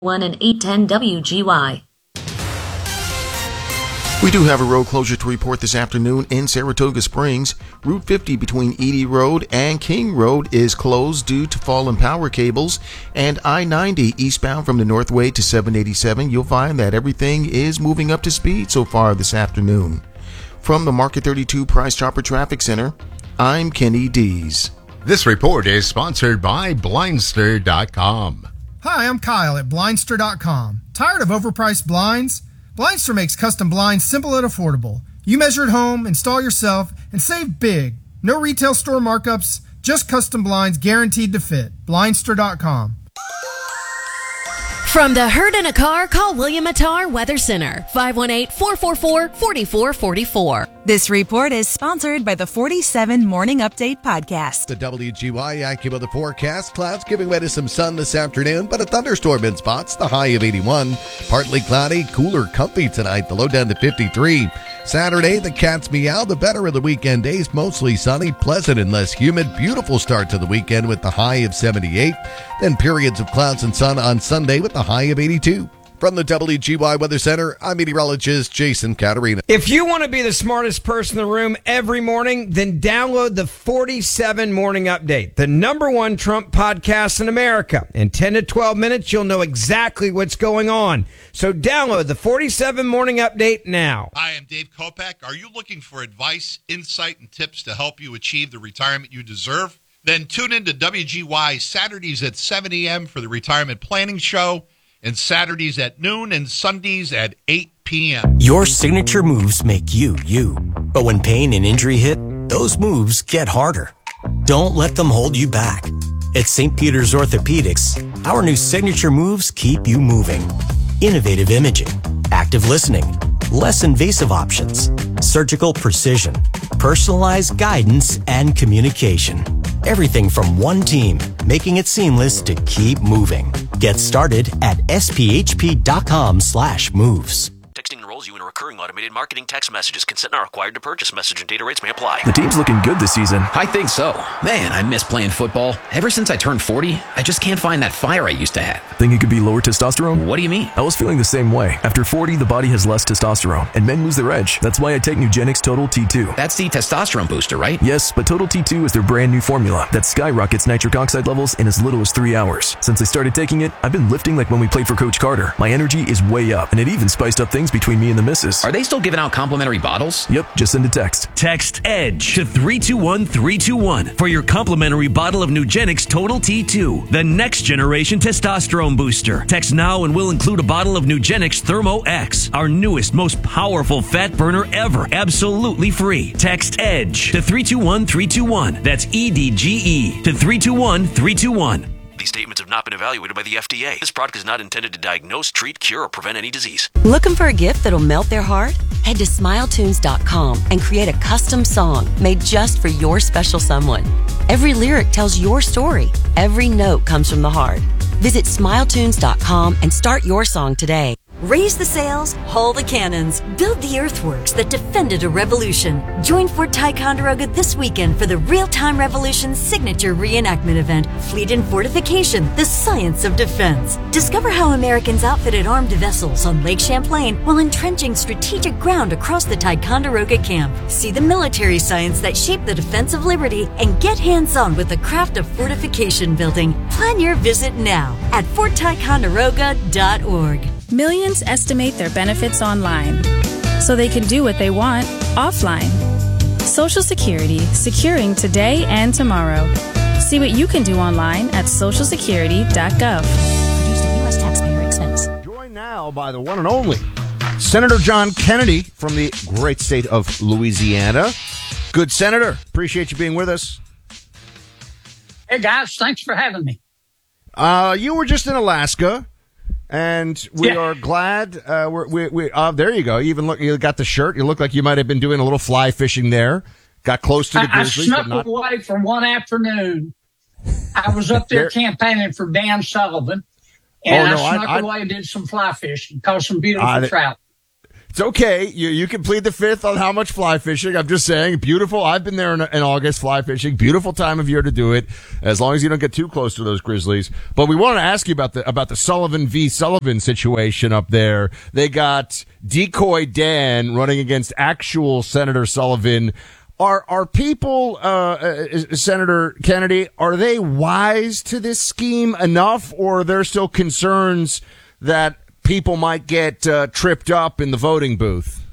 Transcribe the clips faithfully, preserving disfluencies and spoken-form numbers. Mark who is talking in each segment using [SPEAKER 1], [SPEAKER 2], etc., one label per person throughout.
[SPEAKER 1] one and eight ten W G Y.
[SPEAKER 2] We do have a road closure to report this afternoon in Saratoga Springs. Route fifty between Edie Road and King Road is closed due to fallen power cables. And I ninety eastbound from the Northway to seven eighty-seven, you'll find that everything is moving up to speed so far this afternoon. From the Market thirty-two Price Chopper Traffic Center, I'm Kenny Dees.
[SPEAKER 3] This report is sponsored by Blindster dot com.
[SPEAKER 4] Hi, I'm Kyle at Blindster dot com. Tired of overpriced blinds? Blindster makes custom blinds simple and affordable. You measure at home, install yourself, and save big. No retail store markups, just custom blinds guaranteed to fit. Blindster dot com.
[SPEAKER 5] From the hurt in a car, call William Attar Weather Center, five one eight, four four four, four four four four.
[SPEAKER 6] This report is sponsored by the forty-seven Morning Update podcast.
[SPEAKER 7] The W G Y AccuWeather forecast, clouds giving way to some sun this afternoon, but a thunderstorm in spots, the high of eighty-one. Partly cloudy, cooler, comfy tonight, the low down to fifty-three. Saturday, the cats meow, the better of the weekend days, mostly sunny, pleasant and less humid. Beautiful start to the weekend with the high of seventy-eight. Then periods of clouds and sun on Sunday with the high of eighty-two. From the W G Y Weather Center, I'm meteorologist Jason Caterina.
[SPEAKER 8] If you want to be the smartest person in the room every morning, then download the forty-seven Morning Update, the number one Trump podcast in America. In ten to twelve minutes, you'll know exactly what's going on. So download the forty-seven Morning Update now.
[SPEAKER 9] Hi, I'm Dave Kopak. Are you looking for advice, insight, and tips to help you achieve the retirement you deserve? Then tune in to W G Y Saturdays at seven a.m. for the Retirement Planning Show, and Saturdays at noon and Sundays at eight p.m.
[SPEAKER 10] Your signature moves make you, you. But when pain and injury hit, those moves get harder. Don't let them hold you back. At Saint Peter's Orthopedics, our new signature moves keep you moving. Innovative imaging, active listening, less invasive options, surgical precision, personalized guidance, and communication. Everything from one team, making it seamless to keep moving. Get started at sphp.com slash moves.
[SPEAKER 11] Texting enrolls you in a recurring automated marketing text messages. Consent not required to purchase. Message and data rates may apply.
[SPEAKER 12] The team's looking good this season.
[SPEAKER 13] I think so. Man, I miss playing football. Ever since I turned forty, I just can't find that fire I used to have.
[SPEAKER 12] Think it could be lower testosterone?
[SPEAKER 13] What do you mean?
[SPEAKER 12] I was feeling the same way. After forty, the body has less testosterone, and men lose their edge. That's why I take Nugenix Total T two.
[SPEAKER 13] That's the testosterone booster, right?
[SPEAKER 12] Yes, but Total T two is their brand new formula that skyrockets nitric oxide levels in as little as three hours. Since I started taking it, I've been lifting like when we played for Coach Carter. My energy is way up, and it even spiced up things between me and the missus.
[SPEAKER 13] Are they still giving out complimentary bottles?
[SPEAKER 12] Yep, just send a text.
[SPEAKER 14] Text EDGE to three two one three two one for your complimentary bottle of Nugenix Total T two, the next generation testosterone booster. Text now and we'll include a bottle of Nugenix Thermo X, our newest, most powerful fat burner ever, absolutely free. Text EDGE to three two one three two one. That's E D G E to three two one three two one.
[SPEAKER 11] These statements have not been evaluated by the F D A. This product is not intended to diagnose, treat, cure, or prevent any disease.
[SPEAKER 5] Looking for a gift that'll melt their heart? Head to smile tunes dot com and create a custom song made just for your special someone. Every lyric tells your story. Every note comes from the heart. Visit smile tunes dot com and start your song today.
[SPEAKER 15] Raise the sails, haul the cannons, build the earthworks that defended a revolution. Join Fort Ticonderoga this weekend for the Real-Time Revolution signature reenactment event, Fleet and Fortification, the Science of Defense. Discover how Americans outfitted armed vessels on Lake Champlain while entrenching strategic ground across the Ticonderoga camp. See the military science that shaped the defense of liberty and get hands-on with the craft of fortification building. Plan your visit now at fort ticonderoga dot org.
[SPEAKER 16] Millions estimate their benefits online, so they can do what they want offline. Social Security, securing today and tomorrow. See what you can do online at social security dot gov.
[SPEAKER 6] Produced at U S taxpayer expense.
[SPEAKER 17] Joined now by the one and only Senator John Kennedy from the great state of Louisiana. Good Senator, appreciate you being with us.
[SPEAKER 18] Hey guys, thanks for having me.
[SPEAKER 17] Uh, you were just in Alaska. And we
[SPEAKER 18] yeah.
[SPEAKER 17] are glad. Uh, we're, we, we, uh, there you go. You even look, you got the shirt. You look like you might have been doing a little fly fishing there. Got close to the
[SPEAKER 18] I,
[SPEAKER 17] Grizzlies.
[SPEAKER 18] I snuck
[SPEAKER 17] but not...
[SPEAKER 18] away from one afternoon. I was up there, there. campaigning for Dan Sullivan, and
[SPEAKER 17] oh, no,
[SPEAKER 18] I snuck
[SPEAKER 17] I, I,
[SPEAKER 18] away and did some fly fishing, caught some beautiful
[SPEAKER 17] uh,
[SPEAKER 18] trout.
[SPEAKER 17] It's okay. You you can plead the fifth on how much fly fishing. I'm just saying, beautiful. I've been there in, in August fly fishing. Beautiful time of year to do it, as long as you don't get too close to those grizzlies. But we want to ask you about the about the Sullivan v. Sullivan situation up there. They got Decoy Dan running against actual Senator Sullivan. Are are people, uh, uh, Senator Kennedy, are they wise to this scheme enough, or are there still concerns that people might get uh, tripped up in the voting booth?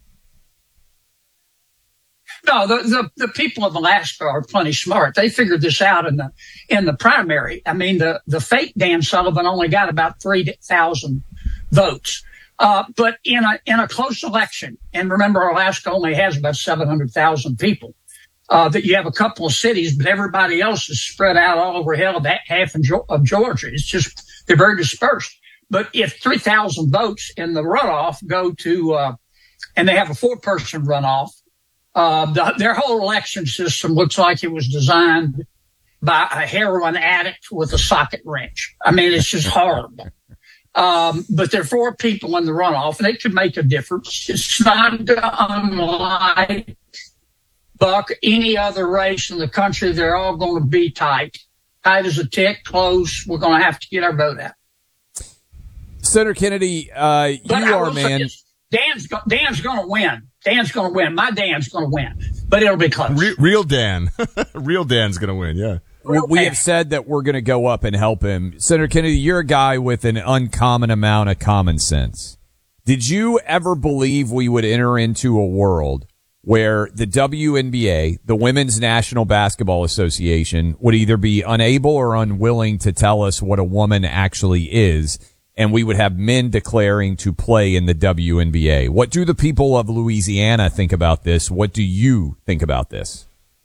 [SPEAKER 18] No, the, the the people of Alaska are plenty smart. They figured this out in the in the primary. I mean, the the fake Dan Sullivan only got about three thousand votes, uh, but in a in a close election, and remember, Alaska only has about seven hundred thousand people. Uh, that you have a couple of cities, but everybody else is spread out all over hell of half of Georgia. It's just they're very dispersed. But if three thousand votes in the runoff go to, uh, and they have a four-person runoff, uh, the, their whole election system looks like it was designed by a heroin addict with a socket wrench. I mean, it's just horrible. Um, but there are four people in the runoff, and it could make a difference. It's not unlike Buck, any other race in the country. They're all going to be tight. Tight as a tick, close. We're going to have to get our vote out.
[SPEAKER 19] Senator Kennedy, uh, you are, man.
[SPEAKER 18] This, Dan's, go, Dan's going to win. Dan's going to win. My Dan's going to win, but it'll be close.
[SPEAKER 17] Real, real Dan. Real Dan's going to win, yeah.
[SPEAKER 19] We, we have said that we're going to go up and help him. Senator Kennedy, you're a guy with an uncommon amount of common sense. Did you ever believe we would enter into a world where the W N B A, the Women's National Basketball Association, would either be unable or unwilling to tell us what a woman actually is, and we would have men declaring to play in the W N B A? What do the people of Louisiana think about this? What do you think about this?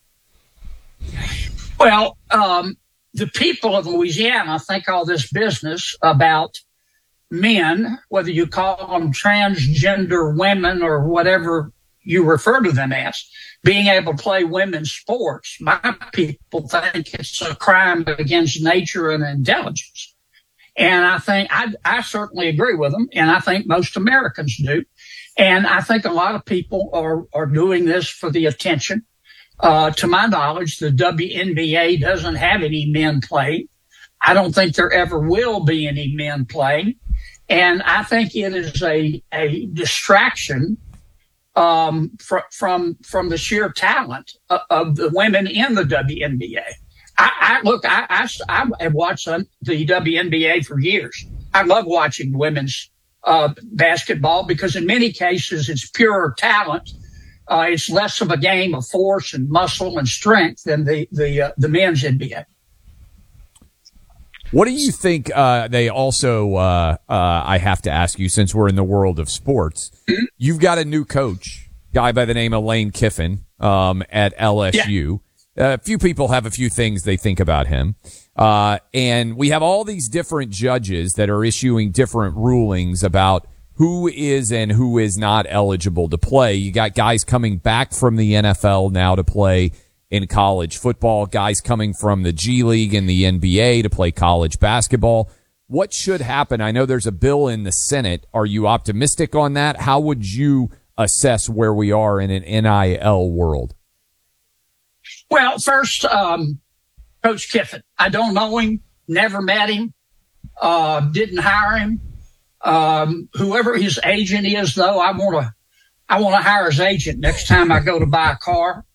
[SPEAKER 18] Well, um, the people of Louisiana think all this business about men, whether you call them transgender women or whatever you refer to them as, being able to play women's sports. My people think it's a crime against nature and intelligence. And I think I, I certainly agree with them, and I think most Americans do. And I think a lot of people are, are doing this for the attention. Uh, to my knowledge, the W N B A doesn't have any men playing. I don't think there ever will be any men playing. And I think it is a, a distraction um, fr- from from the sheer talent of, of the women in the W N B A. I, I look, I, I, I have watched the W N B A for years. I love watching women's uh, basketball because in many cases it's pure talent. Uh, it's less of a game of force and muscle and strength than the the uh, the men's N B A.
[SPEAKER 19] What do you think? Uh, they also, uh, uh, I have to ask you, since we're in the world of sports, mm-hmm. You've got a new coach, guy by the name of Lane Kiffin, um, at L S U. Yeah. A few people have a few things they think about him. Uh, and we have all these different judges that are issuing different rulings about who is and who is not eligible to play. You got guys coming back from the N F L now to play in college football, guys coming from the G League and the N B A to play college basketball. What should happen? I know there's a bill in the Senate. Are you optimistic on that? How would you assess where we are in an N I L world?
[SPEAKER 18] Well, first, um, Coach Kiffin. I don't know him, never met him, uh, didn't hire him. Um, whoever his agent is, though, I want to, I want to hire his agent next time I go to buy a car.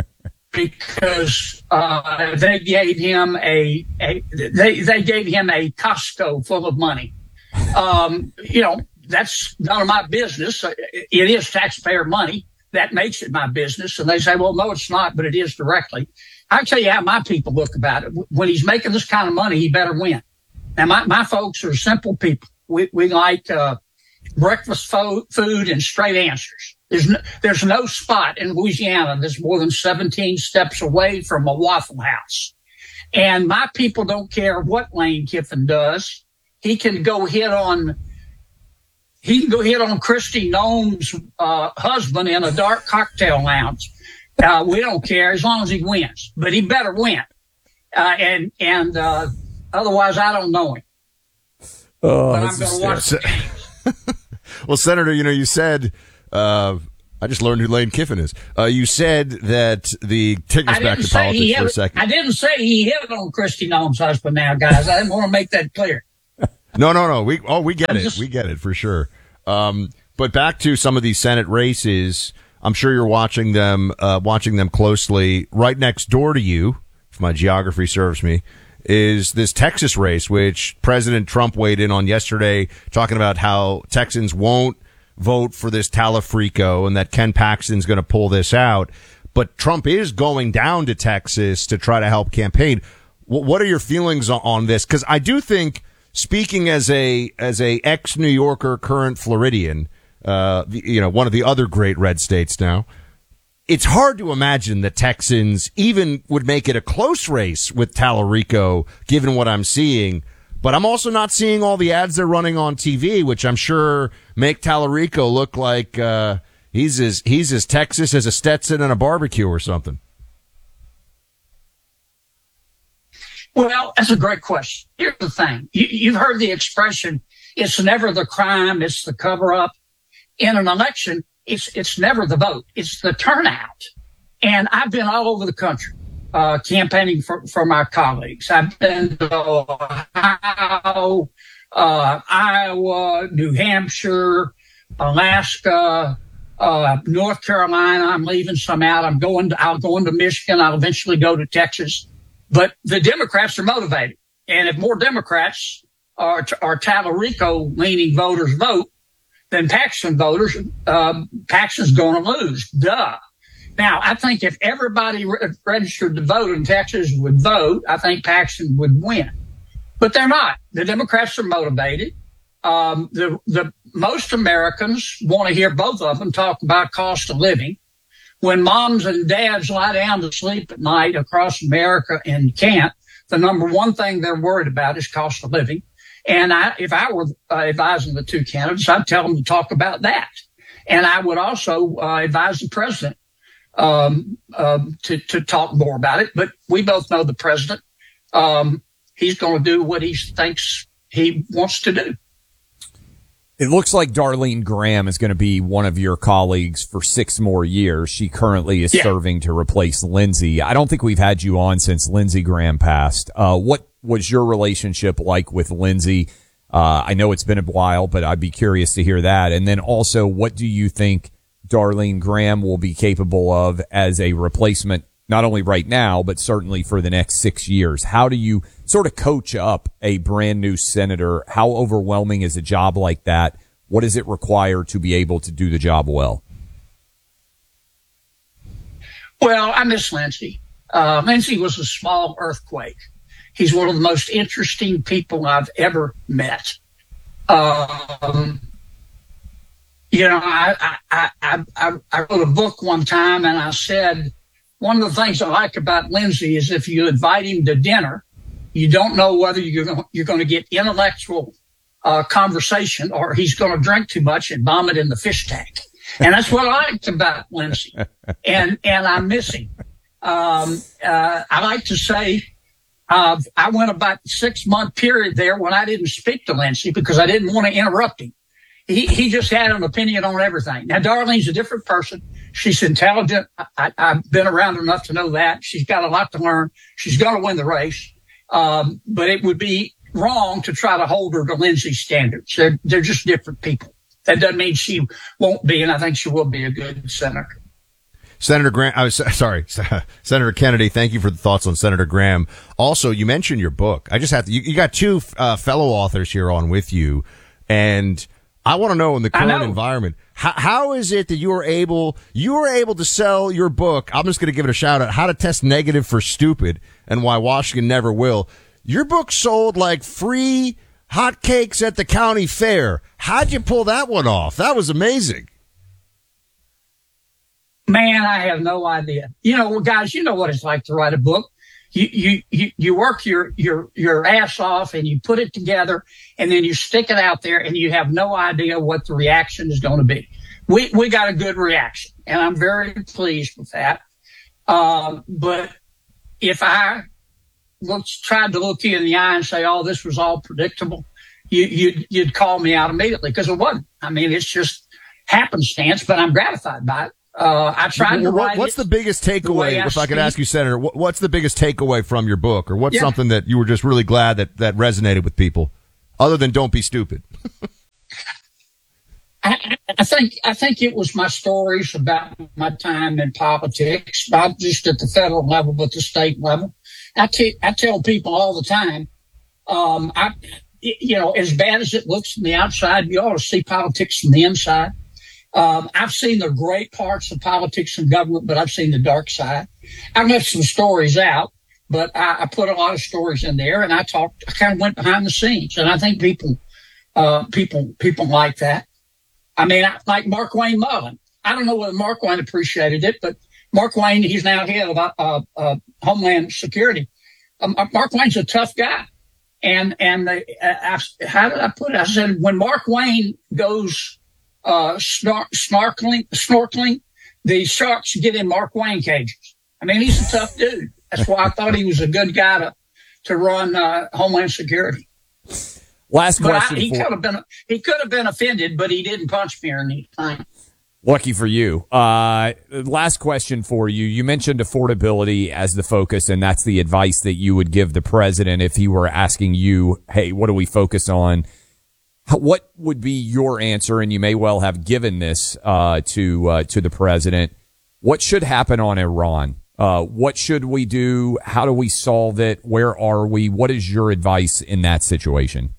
[SPEAKER 18] Because uh, they gave him a, a they they gave him a Costco full of money. Um, you know, that's none of my business. It is taxpayer money. That makes it my business. And they say, well, no, it's not, but it is directly. I'll tell you how my people look about it. When he's making this kind of money, he better win. Now, my, my folks are simple people. We, we like uh, breakfast fo- food and straight answers. There's no, there's no spot in Louisiana that's more than seventeen steps away from a Waffle House. And my people don't care what Lane Kiffin does. He can go hit on, he can go hit on Christy Nome's uh, husband in a dark cocktail lounge. Uh, we don't care as long as he wins, but he better win. Uh, and, and, uh, otherwise I don't know him.
[SPEAKER 19] Oh,
[SPEAKER 18] but I'm going to watch it.
[SPEAKER 17] Well, Senator, you know, you said, uh, I just learned who Lane Kiffin is. Uh, you said that the take us
[SPEAKER 18] I
[SPEAKER 17] back
[SPEAKER 18] didn't
[SPEAKER 17] to
[SPEAKER 18] say
[SPEAKER 17] politics
[SPEAKER 18] he
[SPEAKER 17] for a
[SPEAKER 18] hit,
[SPEAKER 17] second.
[SPEAKER 18] I didn't say he hit on Christy Noem's husband now, guys. I didn't want to make that clear.
[SPEAKER 17] No, no, no. We oh, we get
[SPEAKER 18] I'm
[SPEAKER 17] it.
[SPEAKER 18] just-
[SPEAKER 17] we get it for sure. Um, but back to some of these Senate races. I'm sure you're watching them, uh, watching them closely. Right next door to you, if my geography serves me, is this Texas race, which President Trump weighed in on yesterday, talking about how Texans won't vote for this Talafrico and that Ken Paxton's going to pull this out. But Trump is going down to Texas to try to help campaign. W- what are your feelings on, on this? Because I do think, speaking as a as a ex-New Yorker, current Floridian, uh, the, you know, one of the other great red states now, it's hard to imagine that Texans even would make it a close race with Talarico, given what I'm seeing. But I'm also not seeing all the ads they're running on T V, which I'm sure make Talarico look like uh, he's as he's as Texas as a Stetson and a barbecue or something.
[SPEAKER 18] Well, that's a great question. Here's the thing. You, you've heard the expression, it's never the crime, it's the cover-up. In an election, it's it's never the vote, it's the turnout. And I've been all over the country uh, campaigning for, for my colleagues. I've been to Ohio, uh, Iowa, New Hampshire, Alaska, uh, North Carolina. I'm leaving some out. I'm going to, I'll go into Michigan. I'll eventually go to Texas. But the Democrats are motivated. And if more Democrats are, are Talarico leaning voters vote, then Paxton voters, uh, Paxton's going to lose. Duh. Now, I think if everybody re- registered to vote in Texas would vote, I think Paxton would win. But they're not. The Democrats are motivated. Um, the, the most Americans want to hear both of them talk about cost of living. When moms and dads lie down to sleep at night across America and can't, the number one thing they're worried about is cost of living. And I, if I were uh, advising the two candidates, I'd tell them to talk about that. And I would also uh, advise the president um, um, to, to talk more about it. But we both know the president. Um, he's going to do what he thinks he wants to do.
[SPEAKER 19] It looks like Darlene Graham is going to be one of your colleagues for six more years. She currently is yeah. serving to replace Lindsey. I don't think we've had you on since Lindsey Graham passed. Uh, what was your relationship like with Lindsey? Uh, I know it's been a while, but I'd be curious to hear that. And then also, what do you think Darlene Graham will be capable of as a replacement, not only right now, but certainly for the next six years? How do you sort of coach up a brand new senator? How overwhelming is a job like that? What does it require to be able to do the job well?
[SPEAKER 18] Well, I miss Lindsey. Uh, Lindsey was a small earthquake. He's one of the most interesting people I've ever met. Um, you know, I, I, I, I, I wrote a book one time and I said, one of the things I like about Lindsey is if you invite him to dinner, you don't know whether you're going, you're going to get intellectual uh, conversation or he's going to drink too much and vomit in the fish tank. And that's what I liked about Lindsey. And, and I miss him. Um, uh, I like to say, uh, I went about six month period there when I didn't speak to Lindsey because I didn't want to interrupt him. He, he just had an opinion on everything. Now, Darlene's a different person. She's intelligent. I, I've been around her enough to know that. She's got a lot to learn. She's going to win the race. Um, but it would be wrong to try to hold her to Lindsey's standards. They're, they're just different people. That doesn't mean she won't be, and I think she will be a good senator.
[SPEAKER 17] Senator Graham, I was sorry, Senator Kennedy. Thank you for the thoughts on Senator Graham. Also, you mentioned your book. I just have to. You, you got two uh, fellow authors here on with you, and I want to know in the current environment, how, how is it that you are able you are able to sell your book? I'm just going to give it a shout out: How to Test Negative for Stupid and Why Washington Never Will. Your book sold like free hotcakes at the county fair. How'd you pull that one off? That was amazing.
[SPEAKER 18] Man, I have no idea. You know, guys, you know what it's like to write a book. You, you, you, you work your, your, your ass off and you put it together and then you stick it out there and you have no idea what the reaction is going to be. We, we got a good reaction and I'm very pleased with that. Um, but if I looked, tried to look you in the eye and say, oh, this was all predictable, you, you'd, you'd call me out immediately because it wasn't. I mean, it's just happenstance, but I'm gratified by it. Uh, I tried
[SPEAKER 17] well,
[SPEAKER 18] to
[SPEAKER 17] what,
[SPEAKER 18] write
[SPEAKER 17] What's
[SPEAKER 18] it
[SPEAKER 17] the biggest takeaway,
[SPEAKER 18] the I
[SPEAKER 17] if I could
[SPEAKER 18] speak.
[SPEAKER 17] ask you, Senator, what, what's the biggest takeaway from your book, or what's
[SPEAKER 18] Yeah.
[SPEAKER 17] something that you were just really glad that, that resonated with people, other than don't be stupid?
[SPEAKER 18] I, I think I think it was my stories about my time in politics, not just at the federal level, but the state level. I, t- I tell people all the time, um, I, you know, as bad as it looks from the outside, you ought to see politics from the inside. Um, I've seen the great parts of politics and government, but I've seen the dark side. I've left some stories out, but I, I put a lot of stories in there, and I talked. I kind of went behind the scenes, and I think people, uh, people, people like that. I mean, I, like Markwayne Mullin. I don't know whether Markwayne appreciated it, but Markwayne, he's now head of uh, uh, Homeland Security. Um, Markwayne's a tough guy, and and they, I, I, how did I put it? I said when Markwayne goes. Uh, snar- snorkeling, snorkeling, the sharks get in Markwayne cages. I mean, he's a tough dude. That's why I thought he was a good guy to, to run, uh, Homeland Security.
[SPEAKER 19] Last
[SPEAKER 18] but
[SPEAKER 19] question.
[SPEAKER 18] I, he
[SPEAKER 19] for-
[SPEAKER 18] could have been, he could have been offended, but he didn't punch me or anything.
[SPEAKER 19] Lucky for you. Uh, last question for you. You mentioned affordability as the focus, and that's the advice that you would give the president if he were asking you, hey, what do we focus on? What would be your answer? And you may well have given this uh, to uh, to the president. What should happen on Iran? Uh, what should we do? How do we solve it? Where are we? What is your advice in that situation?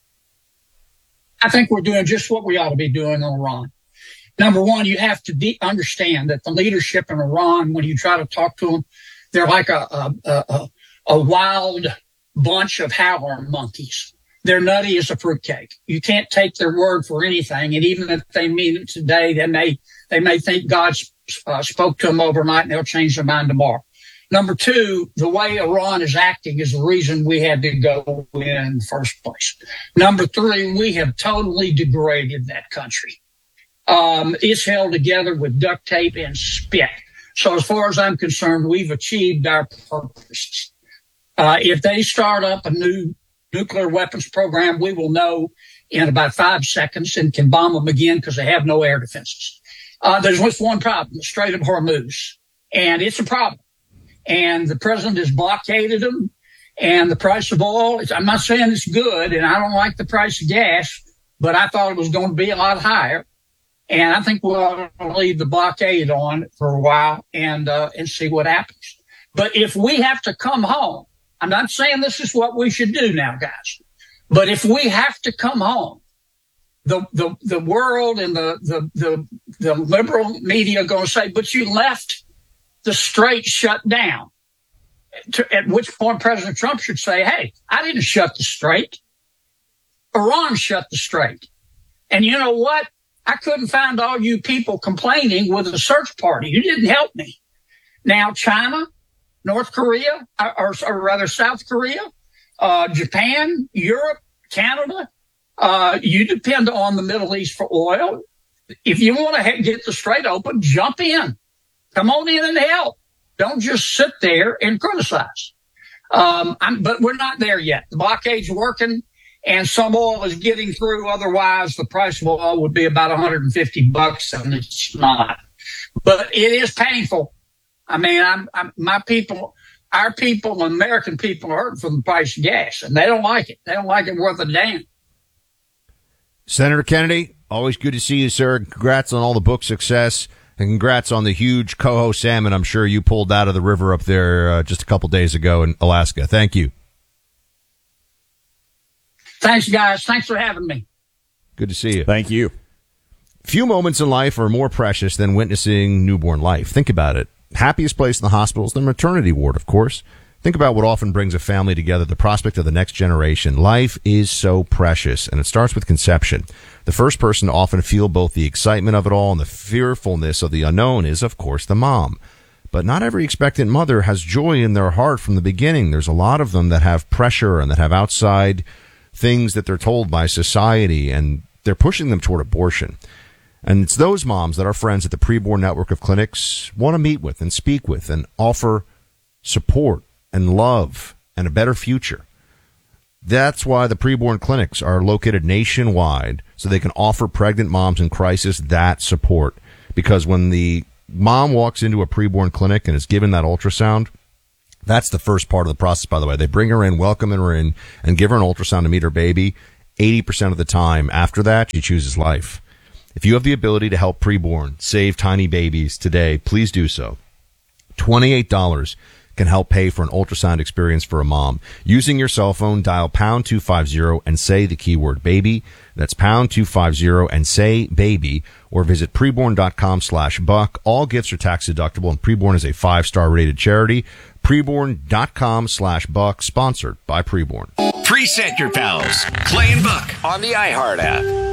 [SPEAKER 18] I think we're doing just what we ought to be doing on Iran. Number one, you have to de- understand that the leadership in Iran, when you try to talk to them, they're like a a, a, a wild bunch of howler monkeys. They're nutty as a fruitcake. You can't take their word for anything. And even if they mean it today, they may, they may think God uh, spoke to them overnight and they'll change their mind tomorrow. Number two, the way Iran is acting is the reason we had to go in in the first place. Number three, we have totally degraded that country. Um, it's held together with duct tape and spit. So as far as I'm concerned, we've achieved our purposes. Uh, if they start up a new nuclear weapons program, we will know in about five seconds and can bomb them again because they have no air defenses. Uh, there's just one problem, the Strait of Hormuz, and it's a problem. And the president has blockaded them, and the price of oil, I'm not saying it's good, and I don't like the price of gas, but I thought it was going to be a lot higher. And I think we'll leave the blockade on for a while and, uh, and see what happens. But if we have to come home, I'm not saying this is what we should do now, guys, but if we have to come home, the, the, the world and the, the, the, the liberal media are going to say, but you left the strait shut down. To, at which point President Trump should say, hey, I didn't shut the strait. Iran shut the strait. And you know what? I couldn't find all you people complaining with a search party. You didn't help me. Now, China, North Korea, or, or rather South Korea, uh, Japan, Europe, Canada, uh, you depend on the Middle East for oil. If you want to ha- get the strait open, jump in. Come on in and help. Don't just sit there and criticize. Um, I'm, but we're not there yet. The blockade's working, and some oil is getting through. Otherwise, the price of oil would be about one hundred fifty bucks, and it's not. But it is painful. I mean, I'm, I'm, my people, our people, American people are hurting from the price of gas, and they don't like it. They don't like it worth a damn.
[SPEAKER 17] Senator Kennedy, always good to see you, sir. Congrats on all the book success, and congrats on the huge coho salmon I'm sure you pulled out of the river up there uh, just a couple days ago in Alaska. Thank you.
[SPEAKER 18] Thanks, guys. Thanks for having me.
[SPEAKER 17] Good to see you.
[SPEAKER 19] Thank you.
[SPEAKER 17] Few moments in life are more precious than witnessing newborn life. Think about it. Happiest place in the hospital is the maternity ward, of course. Think about what often brings a family together, the prospect of the next generation. Life is so precious, and it starts with conception. The first person to often feel both the excitement of it all and the fearfulness of the unknown is, of course, the mom. But not every expectant mother has joy in their heart from the beginning. There's a lot of them that have pressure and that have outside things that they're told by society, and they're pushing them toward abortion. And it's those moms that our friends at the Preborn Network of Clinics want to meet with and speak with and offer support and love and a better future.
[SPEAKER 7] That's why the preborn clinics are located nationwide, so they can offer pregnant moms in crisis that support. Because when the mom walks into a preborn clinic and is given that ultrasound, that's the first part of the process, by the way. They bring her in, welcome her in, and give her an ultrasound to meet her baby. eighty percent of the time after that, she chooses life. If you have the ability to help preborn save tiny babies today, please do so. twenty-eight dollars can help pay for an ultrasound experience for a mom. Using your cell phone, dial pound two fifty and say the keyword baby. That's pound two fifty and say baby, or visit preborn.com slash buck. All gifts are tax deductible, and Preborn is a five-star rated charity. Preborn.com slash buck, sponsored by Preborn.
[SPEAKER 20] Preset your pals. Clay and Buck on the iHeart app.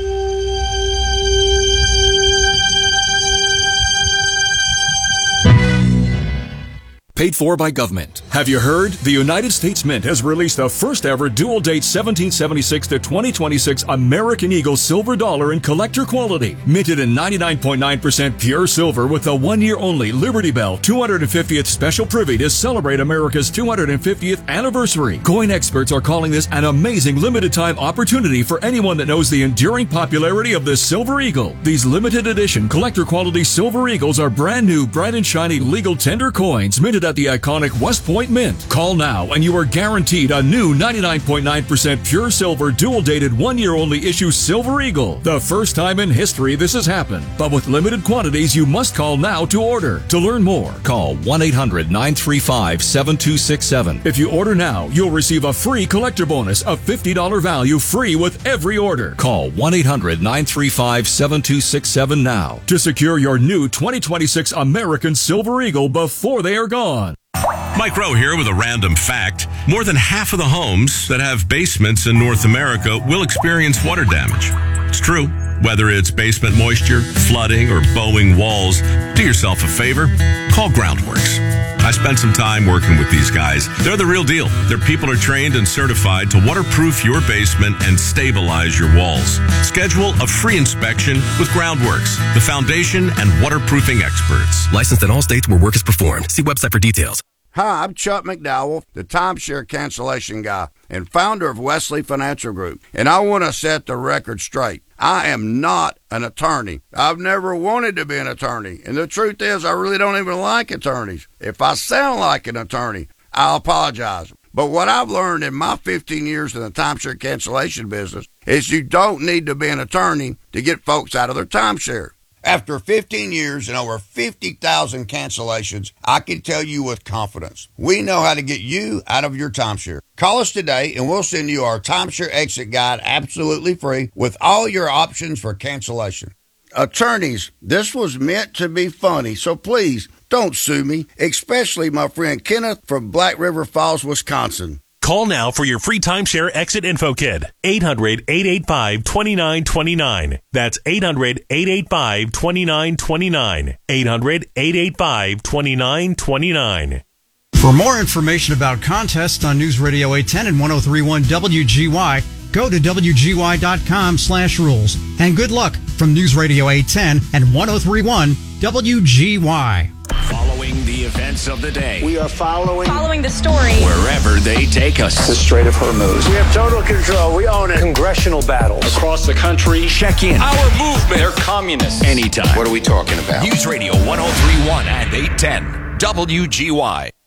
[SPEAKER 21] Paid for by government. Have you heard? The United States Mint has released the first ever dual date seventeen seventy-six to twenty twenty-six American Eagle silver dollar in collector quality. Minted in ninety-nine point nine percent pure silver with a one year only Liberty Bell two hundred fiftieth special privy to celebrate America's two hundred fiftieth anniversary. Coin experts are calling this an amazing limited time opportunity for anyone that knows the enduring popularity of the Silver Eagle. These limited edition collector quality Silver Eagles are brand new, bright and shiny legal tender coins minted at the iconic West Point Mint. Call now and you are guaranteed a new ninety-nine point nine percent pure silver dual dated one year only issue Silver Eagle. The first time in history this has happened. But with limited quantities, you must call now to order. To learn more, call one eight hundred nine three five seven two six seven. If you order now, you'll receive a free collector bonus of fifty dollars value free with every order. Call one eight hundred nine three five seven two six seven now to secure your new twenty twenty-six American Silver Eagle before they are gone.
[SPEAKER 22] Mike Rowe here with a random fact. More than half of the homes that have basements in North America will experience water damage. It's true. Whether it's basement moisture, flooding, or bowing walls, do yourself a favor. Call Groundworks. I spent some time working with these guys. They're the real deal. Their people are trained and certified to waterproof your basement and stabilize your walls. Schedule a free inspection with Groundworks, the foundation and waterproofing experts.
[SPEAKER 23] Licensed in all states where work is performed. See website for details.
[SPEAKER 24] Hi, I'm Chuck McDowell, the timeshare cancellation guy and founder of Wesley Financial Group, and I want to set the record straight. I am not an attorney. I've never wanted to be an attorney, and the truth is I really don't even like attorneys. If I sound like an attorney, I'll apologize. But what I've learned in my fifteen years in the timeshare cancellation business is you don't need to be an attorney to get folks out of their timeshare. After fifteen years and over fifty thousand cancellations, I can tell you with confidence, we know how to get you out of your timeshare. Call us today and we'll send you our timeshare exit guide absolutely free with all your options for cancellation. Attorneys, this was meant to be funny, so please don't sue me, especially my friend Kenneth from Black River Falls, Wisconsin.
[SPEAKER 25] Call now for your free timeshare exit info kit. eight hundred eight eight five two nine two nine. That's eight hundred eight eight five two nine two nine. eight hundred eight eight five two nine two nine.
[SPEAKER 26] For more information about contests on News Radio eight ten and ten thirty-one W G Y, go to W G Y dot com slash rules. And good luck from News Radio eight ten and ten thirty-one W G Y.
[SPEAKER 20] Following the events of the day.
[SPEAKER 27] We are following
[SPEAKER 28] following the story
[SPEAKER 20] wherever they take us.
[SPEAKER 27] The Strait of Hormuz. We have total control. We own it. Congressional battles
[SPEAKER 20] across the country. Check in.
[SPEAKER 27] Our movement.
[SPEAKER 20] They're communists. Anytime.
[SPEAKER 27] What are we talking about?
[SPEAKER 20] News Radio ten thirty-one and eight ten W G Y.